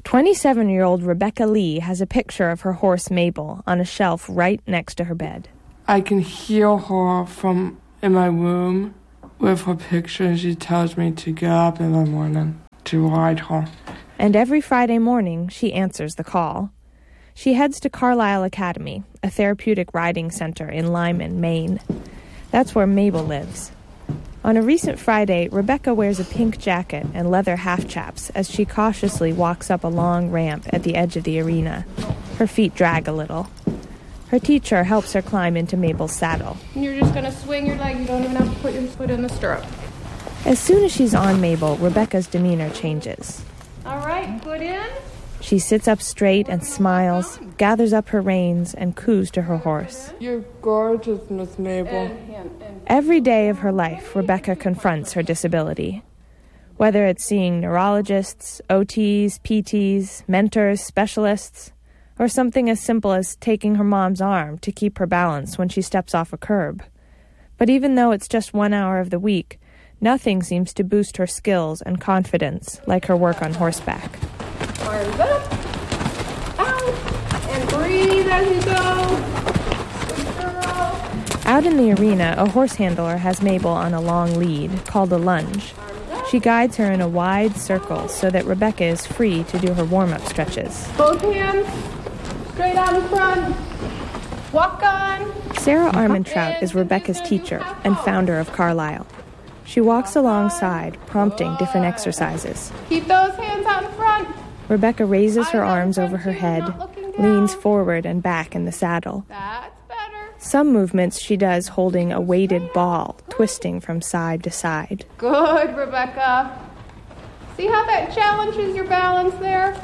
27-year-old Rebecca Lee has a picture of her horse Mabel on a shelf right next to her bed. I can hear her from in my room with her picture, and she tells me to get up in the morning to ride her. And every Friday morning, she answers the call. She heads to Carlisle Academy, a therapeutic riding center in Lyman, Maine. That's where Mabel lives. On a recent Friday, Rebecca wears a pink jacket and leather half-chaps as she cautiously walks up a long ramp at the edge of the arena. Her feet drag a little. Her teacher helps her climb into Mabel's saddle. You're just going to swing your leg. You don't even have to put your foot in the stirrup. As soon as she's on Mabel, Rebecca's demeanor changes. All right, foot in. She sits up straight and smiles, gathers up her reins, and coos to her horse. You're gorgeous, Miss Mabel. Every day of her life, Rebecca confronts her disability. Whether it's seeing neurologists, OTs, PTs, mentors, specialists, or something as simple as taking her mom's arm to keep her balance when she steps off a curb. But even though it's just 1 hour of the week, nothing seems to boost her skills and confidence like her work on horseback. Arms up, out, and breathe as you go. Good girl. Out in the arena, a horse handler has Mabel on a long lead, called a lunge. She guides her in a wide circle so that Rebecca is free to do her warm-up stretches. Both hands straight out in front. Walk on. Sarah Armentrout is Rebecca's teacher and founder of Carlisle. She walks alongside, prompting different exercises. Keep those hands out in front. Rebecca raises her arms over her head, leans forward and back in the saddle. That's better. Some movements she does holding a weighted ball, twisting from side to side. Good, Rebecca. See how that challenges your balance there?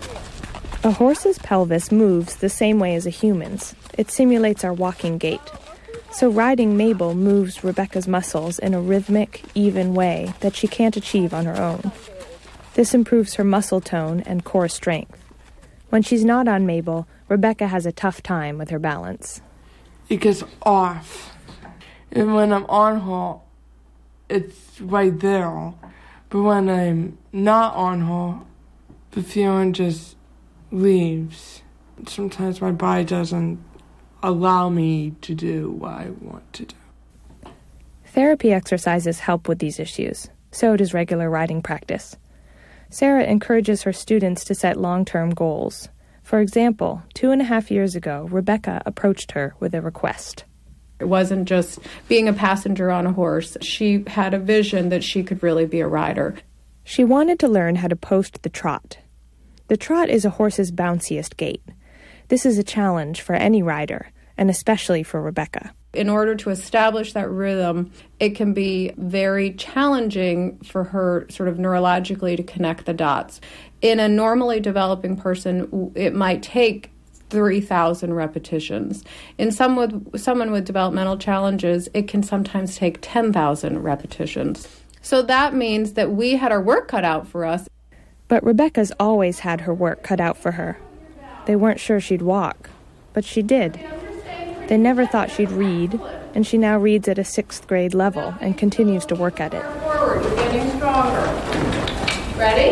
A horse's pelvis moves the same way as a human's. It simulates our walking gait. So riding Mabel moves Rebecca's muscles in a rhythmic, even way that she can't achieve on her own. This improves her muscle tone and core strength. When she's not on Mabel, Rebecca has a tough time with her balance. It gets off. And when I'm on her, it's right there. But when I'm not on her, the feeling just leaves. Sometimes my body doesn't allow me to do what I want to do. Therapy exercises help with these issues. So does regular riding practice. Sarah encourages her students to set long-term goals. For example, 2.5 years ago, Rebecca approached her with a request. It wasn't just being a passenger on a horse. She had a vision that she could really be a rider. She wanted to learn how to post the trot. The trot is a horse's bounciest gait. This is a challenge for any rider, and especially for Rebecca. In order to establish that rhythm, it can be very challenging for her sort of neurologically to connect the dots. In a normally developing person, it might take 3,000 repetitions. In someone with developmental challenges, it can sometimes take 10,000 repetitions. So that means that we had our work cut out for us. But Rebecca's always had her work cut out for her. They weren't sure she'd walk, but she did. They never thought she'd read, and she now reads at a 6th grade level and continues to work at it. Forward, you're getting stronger. Ready?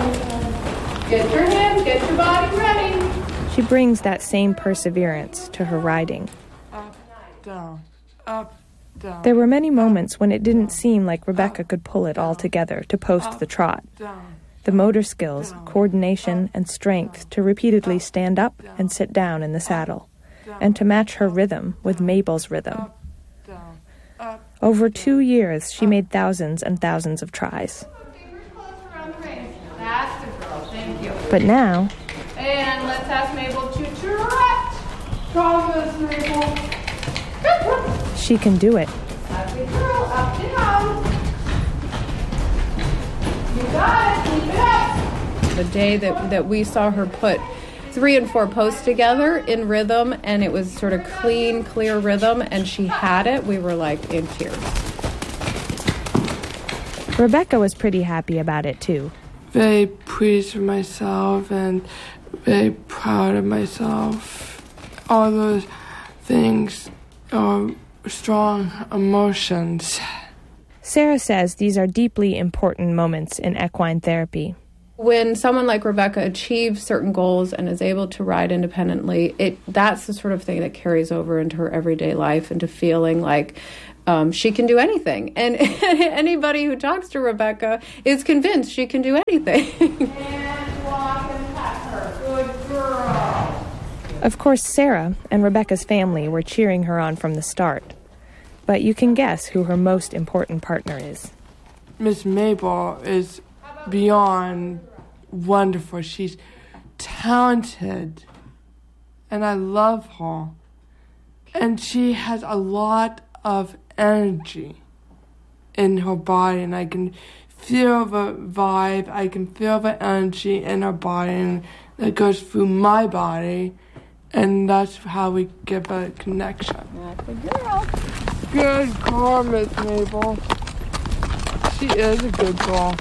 Get your hands, get your body ready. She brings that same perseverance to her riding. Up, down, up, down. There were many moments when it didn't seem like Rebecca could pull it all together to post the trot. The motor skills, coordination, and strength to repeatedly stand up and sit down in the saddle, and to match her rhythm with Mabel's rhythm. Over 2 years, she made thousands and thousands of tries. That's the girl, thank you. But now... And let's ask Mabel to trot. Strong, Miss Mabel. she can do it. That's the girl, up, down. You got it, keep it up. The day that we saw her put 3 and 4 posts together in rhythm, and it was sort of clean, clear rhythm, and she had it, we were like in tears. Rebecca was pretty happy about it too. Very pleased with myself and very proud of myself. All those things are strong emotions. Sarah says these are deeply important moments in equine therapy. When someone like Rebecca achieves certain goals and is able to ride independently, that's the sort of thing that carries over into her everyday life, into feeling like she can do anything. And anybody who talks to Rebecca is convinced she can do anything. And walk and pet her. Good girl. Of course, Sarah and Rebecca's family were cheering her on from the start. But you can guess who her most important partner is. Miss Mabel is beyond wonderful. She's talented, and I love her. And she has a lot of energy in her body, and I can feel the vibe, I can feel the energy in her body that goes through my body, and that's how we get a connection. Good girl. Good girl, Miss Mabel. She is a good girl.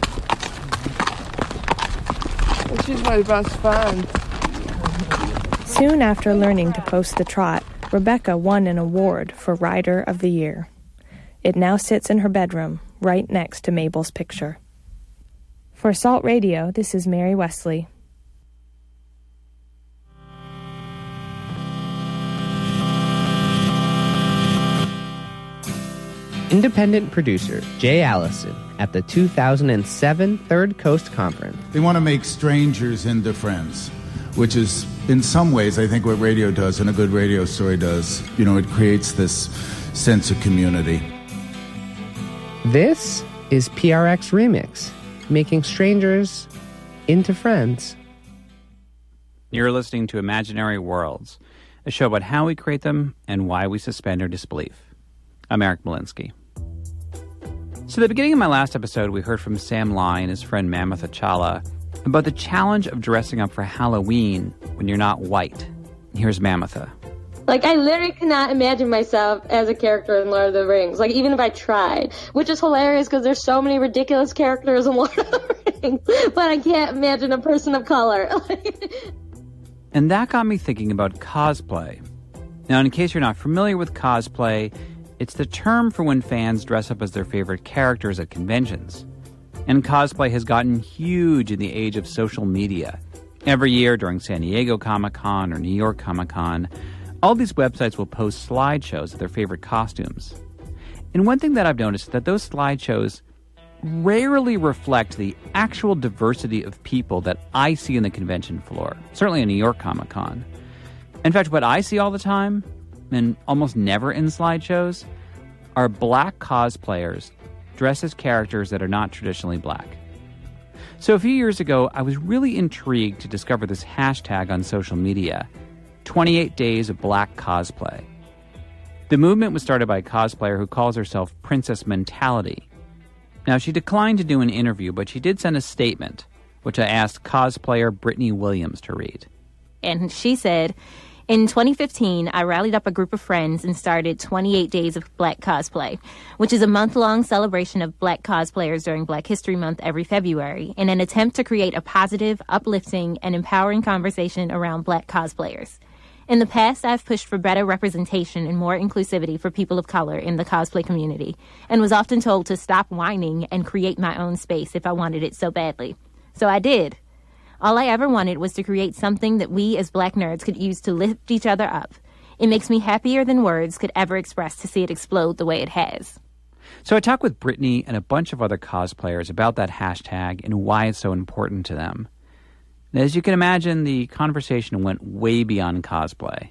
And she's my best friend. Soon after learning to post the trot, Rebecca won an award for Rider of the Year. It now sits in her bedroom, right next to Mabel's picture. For Salt Radio, this is Mary Wesley. Independent producer Jay Allison at the 2007 Third Coast Conference. They want to make strangers into friends, which is, in some ways, I think what radio does and a good radio story does. You know, it creates this sense of community. This is PRX Remix, making strangers into friends. You're listening to Imaginary Worlds, a show about how we create them and why we suspend our disbelief. I'm Eric Malinsky. So at the beginning of my last episode, we heard from Sam Lai and his friend Mammoth Achala about the challenge of dressing up for Halloween when you're not white. Here's Mammoth. Like, I literally cannot imagine myself as a character in Lord of the Rings, like, even if I tried, which is hilarious because there's so many ridiculous characters in Lord of the Rings, but I can't imagine a person of color. And that got me thinking about cosplay. Now, in case you're not familiar with cosplay, it's the term for when fans dress up as their favorite characters at conventions. And cosplay has gotten huge in the age of social media. Every year during San Diego Comic-Con or New York Comic-Con, all these websites will post slideshows of their favorite costumes. And one thing that I've noticed is that those slideshows rarely reflect the actual diversity of people that I see in the convention floor, certainly in New York Comic-Con. In fact, what I see all the time, and almost never in slideshows, are black cosplayers dressed as characters that are not traditionally black. So a few years ago, I was really intrigued to discover this hashtag on social media, 28 Days of Black Cosplay. The movement was started by a cosplayer who calls herself Princess Mentality. Now, she declined to do an interview, but she did send a statement, which I asked cosplayer Brittany Williams to read. And she said, in 2015, I rallied up a group of friends and started 28 Days of Black Cosplay, which is a month-long celebration of black cosplayers during Black History Month every February, in an attempt to create a positive, uplifting, and empowering conversation around black cosplayers. In the past, I've pushed for better representation and more inclusivity for people of color in the cosplay community, and was often told to stop whining and create my own space if I wanted it so badly. So I did. All I ever wanted was to create something that we as black nerds could use to lift each other up. It makes me happier than words could ever express to see it explode the way it has. So I talked with Brittany and a bunch of other cosplayers about that hashtag and why it's so important to them. As you can imagine, the conversation went way beyond cosplay.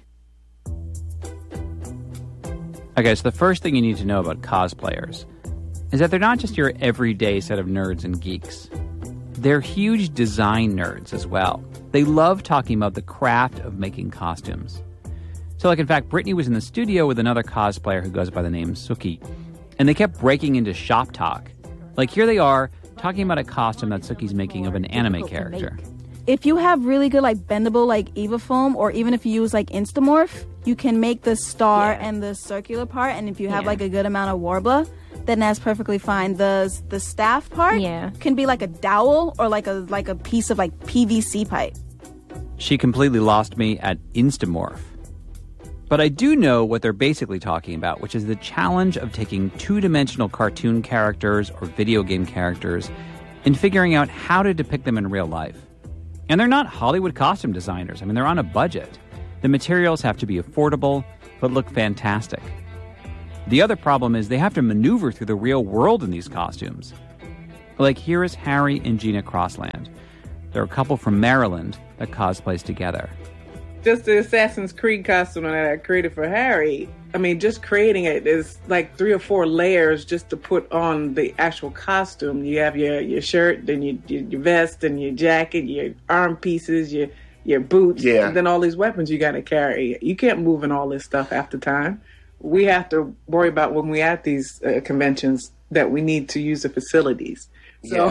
Okay, so the first thing you need to know about cosplayers is that they're not just your everyday set of nerds and geeks. They're huge design nerds as well. They love talking about the craft of making costumes. So, in fact, Brittany was in the studio with another cosplayer who goes by the name Suki, and they kept breaking into shop talk. Like, here they are, talking about a costume that Suki's making of an anime character. If you have really good, bendable, Eva foam, or even if you use, Instamorph, you can make the star and the circular part, and if you have, a good amount of Warbler, then that's perfectly fine. The staff part can be like a dowel or like a piece of PVC pipe. She completely lost me at Instamorph. But I do know what they're basically talking about, which is the challenge of taking two-dimensional cartoon characters or video game characters in figuring out how to depict them in real life. And they're not Hollywood costume designers. I mean, they're on a budget. The materials have to be affordable, but look fantastic. The other problem is they have to maneuver through the real world in these costumes. Like, here is Harry and Gina Crossland. They're a couple from Maryland that cosplays together. Just the Assassin's Creed costume that I created for Harry, I mean, just creating it is like 3 or 4 layers just to put on the actual costume. You have your shirt, then your vest, and your jacket, your arm pieces, your boots, and then all these weapons you got to carry. You can't move in all this stuff half the time. We have to worry about when we're at these conventions that we need to use the facilities. So,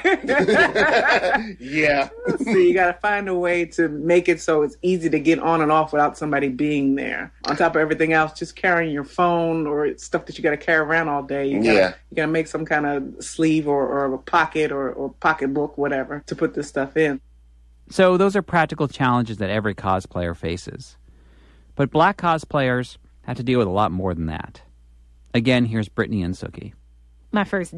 yeah. So you got to find a way to make it so it's easy to get on and off without somebody being there. On top of everything else, just carrying your phone or stuff that you got to carry around all day. You got to make some kind of sleeve or a pocket or pocketbook, whatever, to put this stuff in. So those are practical challenges that every cosplayer faces. But Black cosplayers have to deal with a lot more than that. Again, here's Brittany and Suki. My first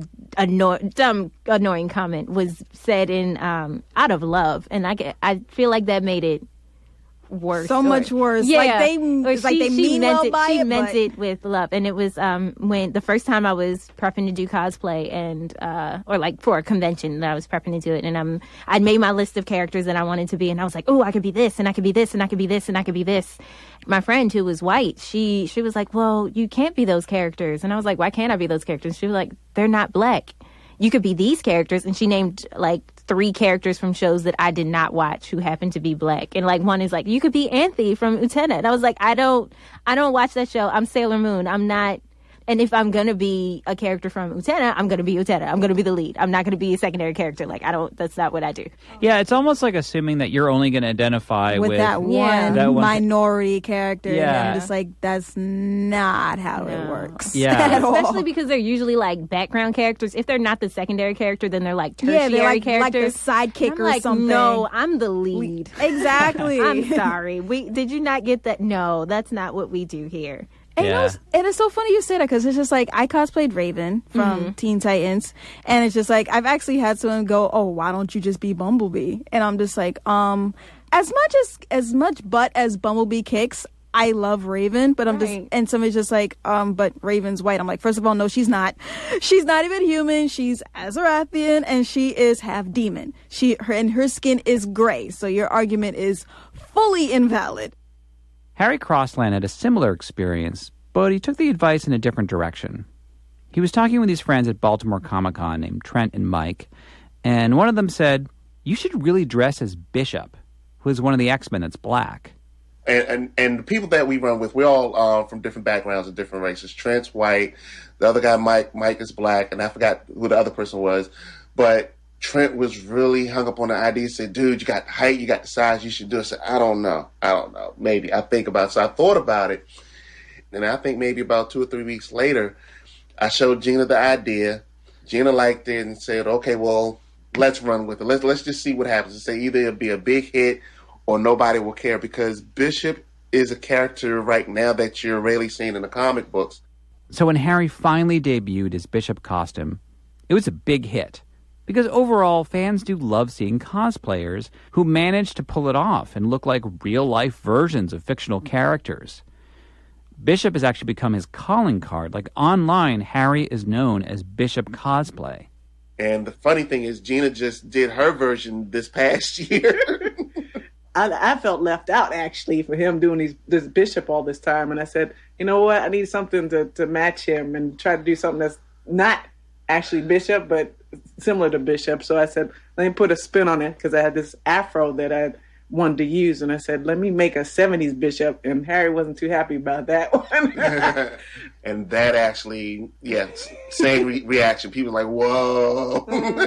dumb, annoying comment was said in out of love, and I feel like that made it worse. So much worse. Yeah, like they mean well by it. She meant it with love, and it was when the first time I was prepping to do cosplay, and or like for a convention that I was prepping to do it, and I'd made my list of characters that I wanted to be, and I was like, oh, I could be this, and I could be this, and I could be this, and I could be this. My friend who was white, she was like, well, you can't be those characters, and I was like, why can't I be those characters? She was like, they're not Black. You could be these characters, and she named like 3 characters from shows that I did not watch who happened to be Black. And like one is like, you could be Anthe from Utena. And I was like, I don't watch that show. I'm Sailor Moon. I'm not. And if I'm going to be a character from Utena, I'm going to be Utena. I'm going to be the lead. I'm not going to be a secondary character. Like, that's not what I do. Yeah, it's almost like assuming that you're only going to identify with that one minority character. Yeah. And I'm just like, that's not how it works. Yeah. Especially because they're usually like background characters. If they're not the secondary character, then they're like tertiary characters. Like the sidekick or something. No, I'm the lead. Exactly. I'm sorry. Did you not get that? No, that's not what we do here. And, and it's so funny you say that, because it's just like, I cosplayed Raven from Teen Titans, and it's just like, I've actually had someone go, oh, why don't you just be Bumblebee? And I'm just like, as much butt as Bumblebee kicks, I love Raven, but I'm just, and somebody's just like, but Raven's white. I'm like, first of all, no, she's not. She's not even human. She's Azarathian, and she is half demon. Her skin is gray, so your argument is fully invalid. Harry Crossland had a similar experience, but he took the advice in a different direction. He was talking with his friends at Baltimore Comic-Con named Trent and Mike, and one of them said, you should really dress as Bishop, who is one of the X-Men that's Black. And the people that we run with, we're all from different backgrounds and different races. Trent's white, the other guy, Mike is Black, and I forgot who the other person was, but Trent was really hung up on the idea. He said, dude, you got the height, you got the size, you should do it. I said, I don't know. Maybe. I think about it. So I thought about it. And I think maybe about 2 or 3 weeks later, I showed Gina the idea. Gina liked it and said, okay, well, let's run with it. Let's just see what happens. And say either it'll be a big hit or nobody will care, because Bishop is a character right now that you're rarely seeing in the comic books. So when Harry finally debuted his Bishop costume, it was a big hit. Because overall, fans do love seeing cosplayers who manage to pull it off and look like real-life versions of fictional characters. Bishop has actually become his calling card. Like, online, Harry is known as Bishop Cosplay. And the funny thing is, Gina just did her version this past year. I felt left out, actually, for him doing this Bishop all this time. And I said, you know what? I need something to match him and try to do something that's not actually Bishop, but similar to Bishop. So I said, let me put a spin on it, because I had this afro that I wanted to use, and I said, let me make a 70s Bishop, and Harry wasn't too happy about that one. And that actually, same reaction. People like, whoa.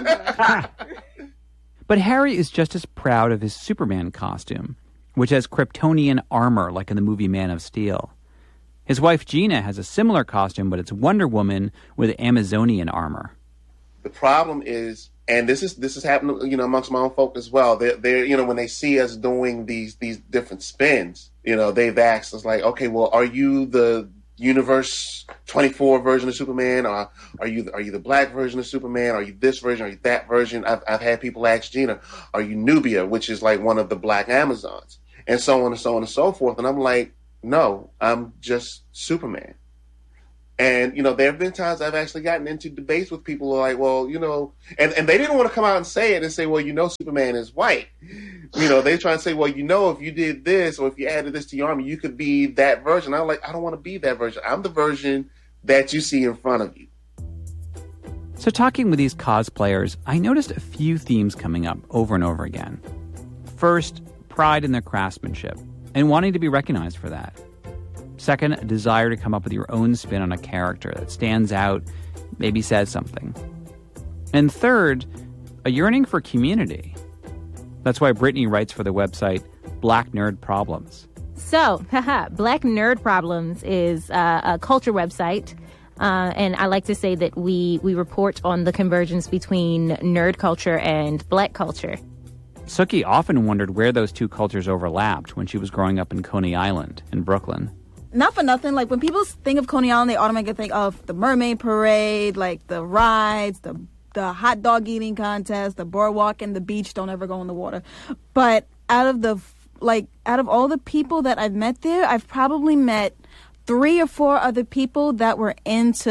But Harry is just as proud of his Superman costume, which has Kryptonian armor like in the movie Man of Steel. His wife Gina has a similar costume, but it's Wonder Woman with Amazonian armor. The problem is, and this is happening, amongst my own folk as well. They're when they see us doing these different spins, they've asked us like, okay, well, are you the Universe 24 version of Superman? Or are you the black version of Superman? Are you this version? Are you that version? I've had people ask Gina, are you Nubia, which is like one of the black Amazons? And so on and so on and so forth. And I'm like, no, I'm just Superman. And, there have been times I've actually gotten into debates with people who are like, well, and they didn't want to come out and say it and say, well, Superman is white. They try and say, well, if you did this or if you added this to your army, you could be that version. I'm like, I don't want to be that version. I'm the version that you see in front of you. So talking with these cosplayers, I noticed a few themes coming up over and over again. First, pride in their craftsmanship and wanting to be recognized for that. Second, a desire to come up with your own spin on a character that stands out, maybe says something. And third, a yearning for community. That's why Brittany writes for the website Black Nerd Problems. So, Black Nerd Problems is a culture website. And I like to say that we report on the convergence between nerd culture and black culture. Suki often wondered where those two cultures overlapped when she was growing up in Coney Island in Brooklyn. Not for nothing, like when people think of Coney Island, they automatically think of the Mermaid Parade, like the rides, the hot dog eating contest, the boardwalk and the beach. Don't ever go in the water. But out of all the people that I've met there, I've probably met 3 or 4 other people that were into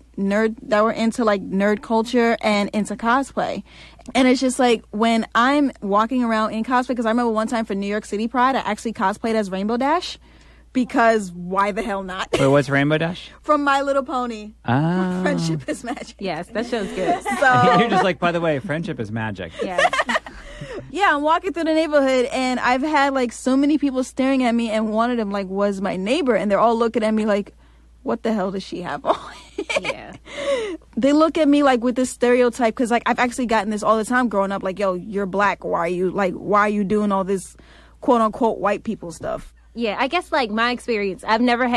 nerd culture and into cosplay. And it's just like when I'm walking around in cosplay, because I remember one time for New York City Pride, I actually cosplayed as Rainbow Dash. Because why the hell not? Wait, what's Rainbow Dash? From My Little Pony. Ah. Friendship is Magic. Yes, that show's good. So you're just like, by the way, friendship is magic. Yeah. Yeah, I'm walking through the neighborhood and I've had like so many people staring at me, and one of them like was my neighbor, and they're all looking at me like, what the hell does she have on? Yeah. They look at me like with this stereotype, because like I've actually gotten this all the time growing up, like, yo, you're black. Why are you doing all this quote unquote white people stuff? Yeah, I guess, like, my experience, I'd never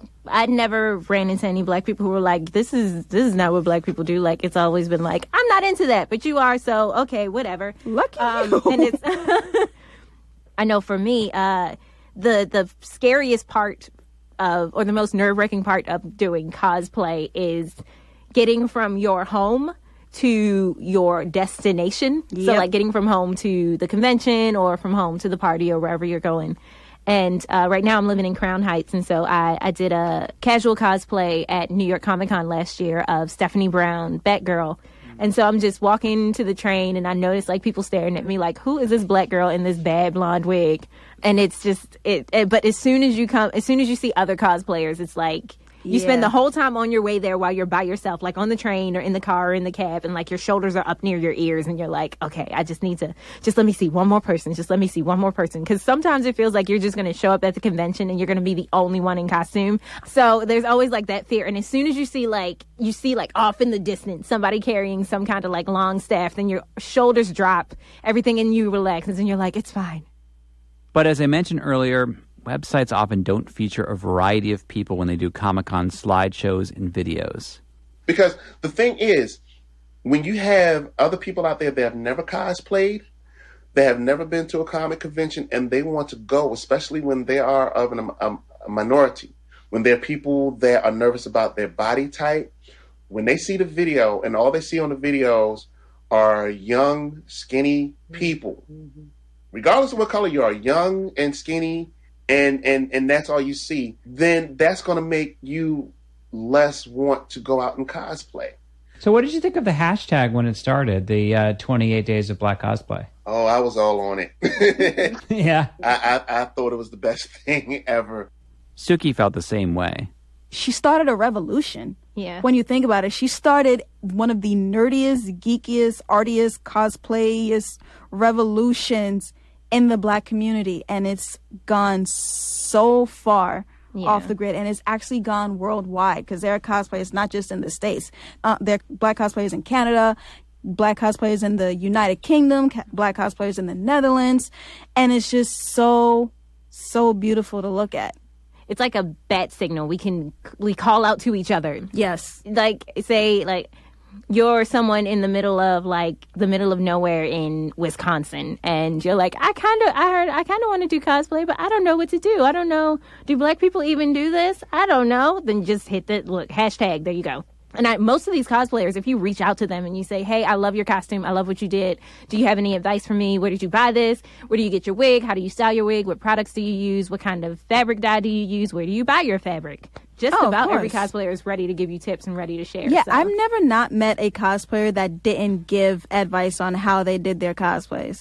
ran into any black people who were like, this is not what black people do. Like, it's always been like, I'm not into that, but you are, so, okay, whatever. Lucky you. And it's, I know for me, the scariest part or the most nerve-wracking part of doing cosplay is getting from your home to your destination. Yep. So, like, getting from home to the convention or from home to the party or wherever you're going. And right now I'm living in Crown Heights, and so I did a casual cosplay at New York Comic Con last year of Stephanie Brown, Batgirl. And so I'm just walking to the train, and I noticed like people staring at me like, who is this black girl in this bad blonde wig? And it's just but as soon as you see other cosplayers, it's like you spend the whole time on your way there while you're by yourself, like on the train or in the car or in the cab, and like your shoulders are up near your ears, and you're like, okay, I just need to let me see one more person. Just let me see one more person. Because sometimes it feels like you're just going to show up at the convention and you're going to be the only one in costume. So there's always like that fear. And as soon as you see like off in the distance somebody carrying some kind of like long staff, then your shoulders drop, everything in you relaxes, and you're like, it's fine. But as I mentioned earlier, websites often don't feature a variety of people when they do Comic-Con slideshows and videos. Because the thing is, when you have other people out there that have never cosplayed, they have never been to a comic convention, and they want to go, especially when they are of a minority, when they're people that are nervous about their body type, when they see the video and all they see on the videos are young, skinny people, regardless of what color you are, young and skinny, and that's all you see, then that's going to make you less want to go out and cosplay. So what did you think of the hashtag when it started, the 28 Days of Black Cosplay? Oh, I was all on it. Yeah. I thought it was the best thing ever. Suki felt the same way. She started a revolution. Yeah. When you think about it, she started one of the nerdiest, geekiest, artiest, cosplayest revolutions in the black community, and it's gone so far off the grid, and it's actually gone worldwide, because there are cosplayers not just in the States. There are black cosplayers in Canada, black cosplayers in the United Kingdom, black cosplayers in the Netherlands, and it's just so beautiful to look at. It's like a bat signal. We call out to each other. Yes. Like, say, like, you're someone in the middle of nowhere in Wisconsin, and you're like, I kind of want to do cosplay, but I don't know what to do. I don't know. Do black people even do this? I don't know. Then just hit the hashtag. There you go. And most of these cosplayers, if you reach out to them and you say, hey, I love your costume. I love what you did. Do you have any advice for me? Where did you buy this? Where do you get your wig? How do you style your wig? What products do you use? What kind of fabric dye do you use? Where do you buy your fabric? Just about every cosplayer is ready to give you tips and ready to share. Yeah, so. I've never not met a cosplayer that didn't give advice on how they did their cosplays.